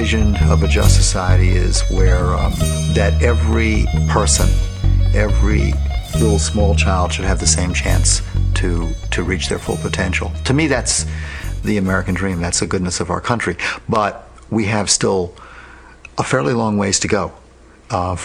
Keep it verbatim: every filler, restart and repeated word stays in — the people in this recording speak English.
vision of a just society is where um, that every person, every little small child should have the same chance to to reach their full potential. To me, that's the American dream. That's the goodness of our country. But we have still a fairly long ways to go uh,